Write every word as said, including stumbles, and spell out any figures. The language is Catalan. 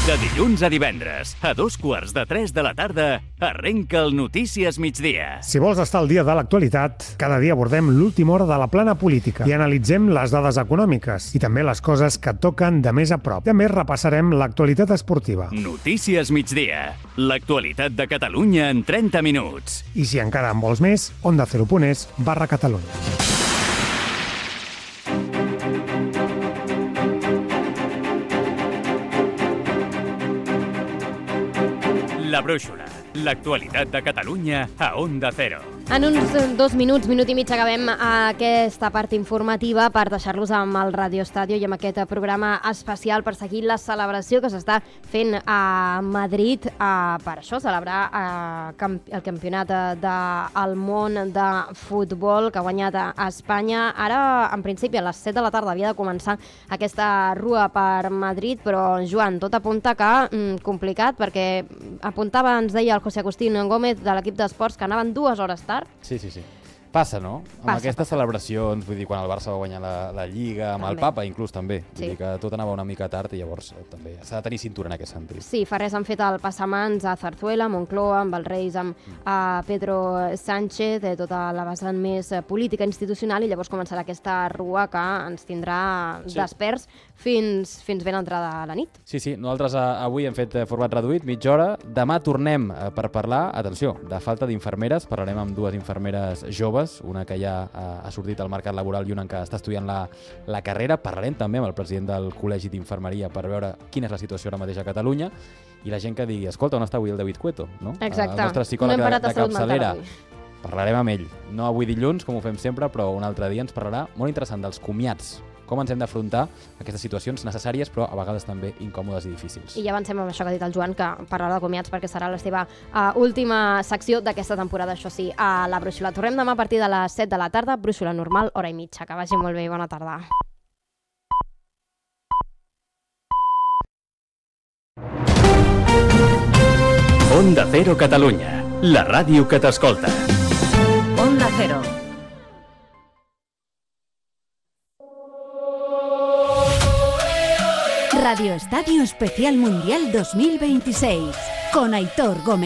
De dilluns a divendres, a dos quarts de tres de la tarda, arrenca el Notícies Migdia. Si vols estar al dia de l'actualitat, cada dia abordem l'última hora de la plana política i analitzem les dades econòmiques i també les coses que toquen de més a prop. També repassarem l'actualitat esportiva. Notícies Migdia, l'actualitat de Catalunya en trenta minuts. I si encara en vols més, onda cero punt es barra Catalunya. La Brúixola, l'actualitat de Catalunya a Onda Cero. En uns dos minuts, minut i mig, acabem aquesta part informativa per deixar-los amb el Radio Estadio i amb aquest programa especial per seguir la celebració que s'està fent a Madrid a, per això, celebrar a, el campionat del món de futbol que ha guanyat a Espanya. Ara, en principi, a les set de la tarda havia de començar aquesta rua per Madrid, però, Joan, tot apunta que mm, complicat, perquè apuntava, ens deia el José Agustín Gómez de l'equip d'esports que anaven dues hores tard. Sí, sí, sí. Passa, no? Amb Passa, aquestes passa. celebracions, vull dir, quan el Barça va guanyar la, la Lliga, amb També. el Papa inclús també. Vull Sí. dir que tot anava una mica tard i llavors eh, també s'ha de tenir cintura en aquest sentit. Sí, fa res han fet el passamans a Zarzuela, a Moncloa, amb els Reis, amb a Pedro Sánchez, de tota la vessant més eh, política institucional, i llavors començarà aquesta rua que ens tindrà Sí. desperts fins, fins ben entrada a la nit. Sí, sí, nosaltres eh, avui hem fet eh, format reduït, mitja hora. Demà tornem eh, per parlar, atenció, de falta d'infermeres. Parlarem amb dues infermeres joves, una que ja eh, ha sortit al mercat laboral i una que està estudiant la, la carrera. Parlarem també amb el president del Col·legi d'Infermeria per veure quina és la situació ara mateix a Catalunya i la gent que digui, escolta, on està avui el David Cueto? No? Exacte. El nostre No psicòleg hem de, parat a de salut mental capçalera. avui. Parlarem amb ell. No avui dilluns, com ho fem sempre, però un altre dia ens parlarà molt interessant dels comiats. Com ens hem d'afrontar aquestes situacions necessàries, però a vegades també incòmodes i difícils. I ja avancem amb això que ha dit el Joan, que parlarà de comiats perquè serà la seva uh, última secció d'aquesta temporada, això sí, a la Brúixola. Tornem demà a partir de les set de la tarda, Brúixola normal, hora i mitja. Que vagi molt bé i bona tarda. Onda Cero Catalunya, la ràdio que t'escolta. Onda Cero. Radio Estadio Especial Mundial dos mil veintiséis con Aitor Gómez.